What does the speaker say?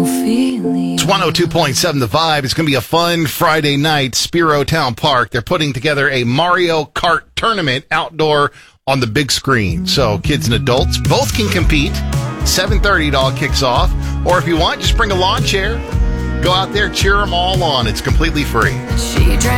It's 102.7 The Vibe. It's going to be a fun Friday night, Spiro Town Park. They're putting together a Mario Kart tournament outdoor on the big screen. So kids and adults both can compete. 7:30 it all kicks off. Or if you want, just bring a lawn chair. Go out there, cheer them all on. It's completely free.